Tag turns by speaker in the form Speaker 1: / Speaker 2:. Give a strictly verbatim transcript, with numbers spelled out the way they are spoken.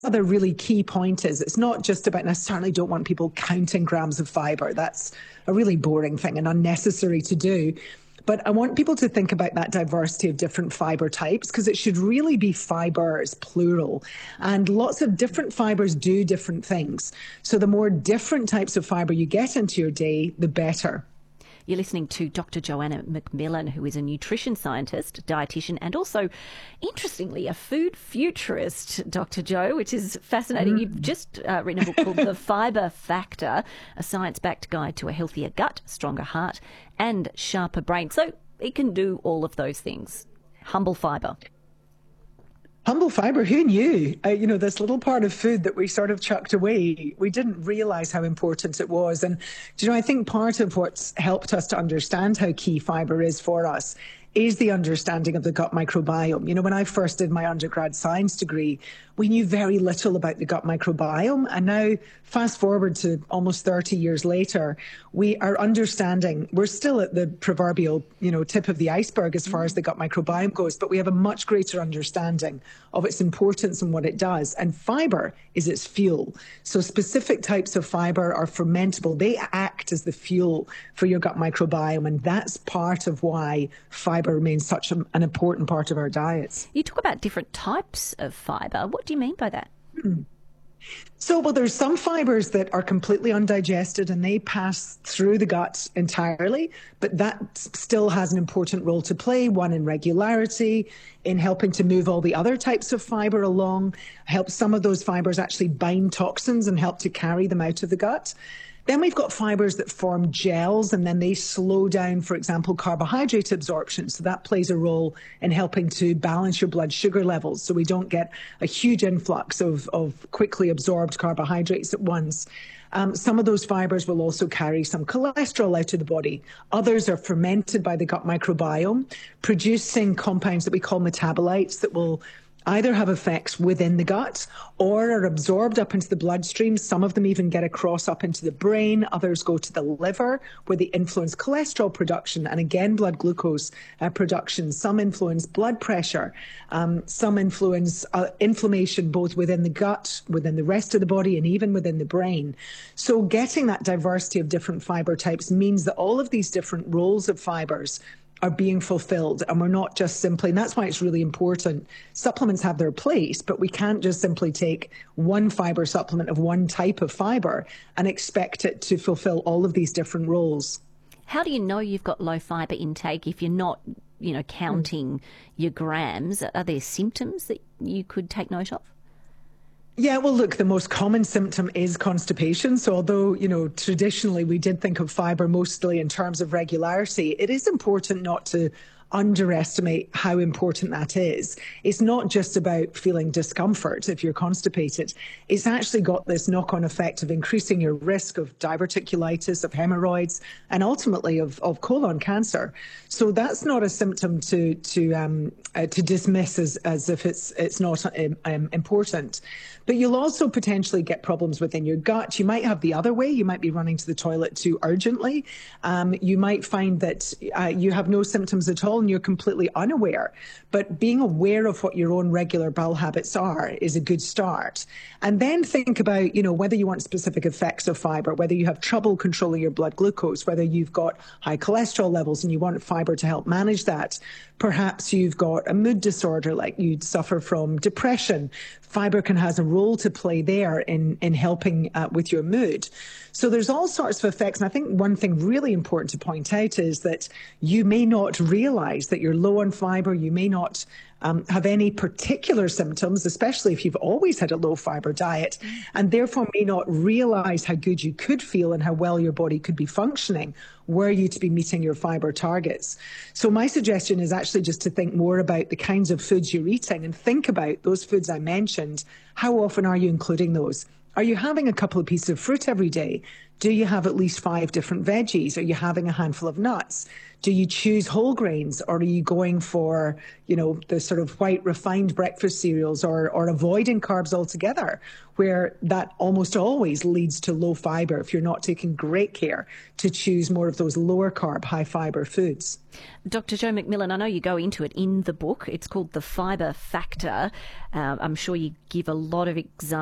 Speaker 1: other really key point is it's not just about, and I certainly don't want people counting grams of fibre. That's a really boring thing and unnecessary to do. But I want people to think about that diversity of different fibre types, because it should really be fibres, plural. And lots of different fibres do different things. So the more different types of fibre you get into your day, the better.
Speaker 2: You're listening to Doctor Joanna McMillan, who is a nutrition scientist, dietitian, and also, interestingly, a food futurist, Doctor Jo, which is fascinating. Mm. You've just uh, written a book called The Fibre Factor, a science-backed guide to a healthier gut, stronger heart, and sharper brain. So it can do all of those things. Humble fibre.
Speaker 1: Humble fibre, who knew? Uh, you know, this little part of food that we sort of chucked away, we didn't realise how important it was. And, do you know, I think part of what's helped us to understand how key fibre is for us is the understanding of the gut microbiome. You know, when I first did my undergrad science degree, we knew very little about the gut microbiome. And now, fast forward to almost thirty years later, we are understanding, we're still at the proverbial, you know, tip of the iceberg as far as the gut microbiome goes, but we have a much greater understanding of its importance and what it does. And fibre is its fuel. So specific types of fibre are fermentable. They act as the fuel for your gut microbiome. And that's part of why fibre remains such a, an important part of our diets.
Speaker 2: You talk about different types of fibre. What do you mean by that?
Speaker 1: Mm. So, well, there's some fibres that are completely undigested and they pass through the gut entirely, but that still has an important role to play, one in regularity, in helping to move all the other types of fibre along, help some of those fibres actually bind toxins and help to carry them out of the gut. Then we've got fibres that form gels and then they slow down, for example, carbohydrate absorption. So that plays a role in helping to balance your blood sugar levels so we don't get a huge influx of, of quickly absorbed carbohydrates at once. Um, some of those fibres will also carry some cholesterol out of the body. Others are fermented by the gut microbiome, producing compounds that we call metabolites that will either have effects within the gut or are absorbed up into the bloodstream. Some of them even get across up into the brain. Others go to the liver, where they influence cholesterol production and, again, blood glucose uh, production. Some influence blood pressure. Um, some influence uh, inflammation both within the gut, within the rest of the body, and even within the brain. So getting that diversity of different fibre types means that all of these different roles of fibres are being fulfilled, and we're not just simply, and that's why it's really important. Supplements have their place, but we can't just simply take one fibre supplement of one type of fibre and expect it to fulfill all of these different roles.
Speaker 2: How do you know you've got low fibre intake if you're not, you know, counting mm. your grams? Are there symptoms that you could take note of?
Speaker 1: Yeah, well, look, the most common symptom is constipation. So although, you know, traditionally we did think of fibre mostly in terms of regularity, it is important not to underestimate how important that is. It's not just about feeling discomfort if you're constipated. It's actually got this knock-on effect of increasing your risk of diverticulitis, of hemorrhoids, and ultimately of, of colon cancer. So that's not a symptom to to um, uh, to dismiss as, as if it's it's not um, um, important. But you'll also potentially get problems within your gut. You might have the other way. You might be running to the toilet too urgently. Um, you might find that uh, you have no symptoms at all and you're completely unaware. But being aware of what your own regular bowel habits are is a good start. And then think about, you know, whether you want specific effects of fibre, whether you have trouble controlling your blood glucose, whether you've got high cholesterol levels and you want fibre to help manage that. Perhaps you've got a mood disorder, like you'd suffer from depression. Fibre can has a role to play there in, in helping uh, with your mood. So there's all sorts of effects. And I think one thing really important to point out is that you may not realise that you're low on fibre. You may not um, have any particular symptoms, especially if you've always had a low fibre diet, and therefore may not realise how good you could feel and how well your body could be functioning were you to be meeting your fibre targets. So my suggestion is actually just to think more about the kinds of foods you're eating and think about those foods I mentioned. How often are you including those? Are you having a couple of pieces of fruit every day? Do you have at least five different veggies? Are you having a handful of nuts? Do you choose whole grains, or are you going for, you know, the sort of white refined breakfast cereals, or, or avoiding carbs altogether, where that almost always leads to low fiber if you're not taking great care to choose more of those lower carb, high fiber foods?
Speaker 2: Doctor Jo McMillan, I know you go into it in the book. It's called The Fibre Factor. Uh, I'm sure you give a lot of examples